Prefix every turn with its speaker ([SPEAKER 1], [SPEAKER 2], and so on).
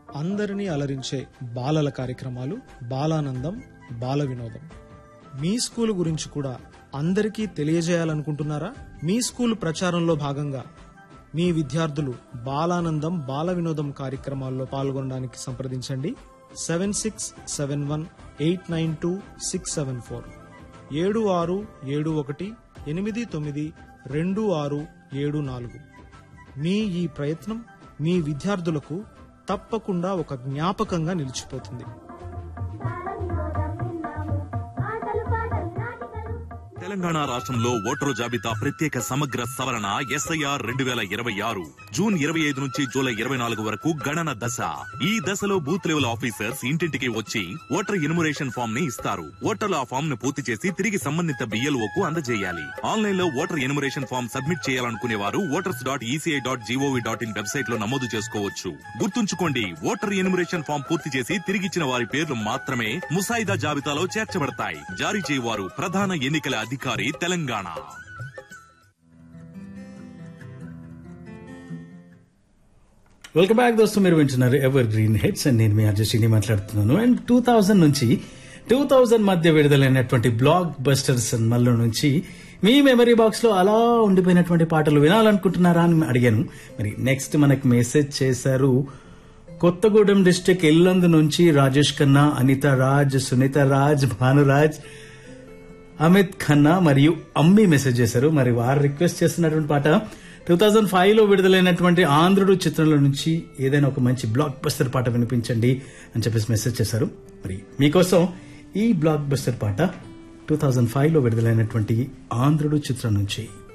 [SPEAKER 1] అందరినీ అలరించే బాలల కార్యక్రమాలు బాలానందం బాల వినోదం. మీ స్కూల్ గురించి కూడా అందరికీ తెలియజేయాలనుకుంటున్నారా? మీ స్కూల్ ప్రచారంలో భాగంగా మీ విద్యార్థులు బాలానందం బాల వినోదం కార్యక్రమాల్లో పాల్గొనడానికి సంప్రదించండి. 7671892674 7671892674. మీ ఈ ప్రయత్నం మీ విద్యార్థులకు తప్పకుండా ఒక జ్ఞాపకంగా నిలిచిపోతుంది.
[SPEAKER 2] తెలంగాణ రాష్ట్రంలో ఓటరు జాబితా ప్రత్యేక సమగ్ర సవరణ SIR 2026 జూన్ 25 నుంచి జూలై 24 వరకు గణన దశ. ఈ దశలో బూత్ లెవెల్ ఆఫీసర్స్ ఇంటింటికి వచ్చి ఓటర్ ఎన్యుమరేషన్ ఫామ్ ని ఇస్తారు. ఓటర్లు ఆ ఫామ్ ను పూర్తి చేసి తిరిగి సంబంధిత BLOకు అందజేయాలి. ఆన్లైన్ లో ఓటర్ ఎన్యుమరేషన్ ఫామ్ సబ్మిట్ చేయాలనుకునే వారు voters.eci.gov.in వెబ్సైట్ లో నమోదు చేసుకోవచ్చు. గుర్తుంచుకోండి, ఓటర్ ఎన్యుమరేషన్ ఫామ్ పూర్తి చేసి తిరిగిచ్చిన వారి పేర్లు మాత్రమే ముసాయిదా జాబితాలో చేర్చబడతాయి. జారీ చేయవారు ప్రధాన ఎన్నికల అధికారి తెలంగాణ.
[SPEAKER 3] వెల్కమ్ బ్యాక్ దోస్తు, మీరు వింటున్నారు ఎవర్ గ్రీన్ హెడ్స్ అండ్ నేను మీ అర్జస్ట్ని మాట్లాడుతున్నాను. అండ్ 2000 నుంచి 2000 మధ్య విడుదలైనటువంటి బ్లాక్ బస్టర్ సినిమాల నుంచి మీ మెమరీ బాక్స్ లో అలా ఉండిపోయినటువంటి పాటలు వినాలనుకుంటున్నారా అని అడిగాను. మరి నెక్స్ట్ మనకు మెసేజ్ చేశారు కొత్తగూడెం డిస్టిక్ ఇల్లందు నుంచి రాజేష్ ఖన్నా, అనిత రాజ్, సునీత రాజ్, భానురాజ్, అమిత్ ఖన్నా మరియు అమ్మి మెసేజ్ చేశారు. మరి వారు రిక్వెస్ట్ చేస్తున్నటువంటి పాట 2005 లో విడుదలైనటువంటి ఆంధ్రుడు చిత్రంలో నుంచి ఏదైనా ఒక మంచి బ్లాక్ బస్టర్ పాట వినిపించండి అని చెప్పేసి మెసేజ్ చేశారు. మరి మీకోసం ఈ బ్లాక్ బస్టర్ పాట 2005 లో విడుదలైనటువంటి ఆంధ్రుడు చిత్రం నుంచి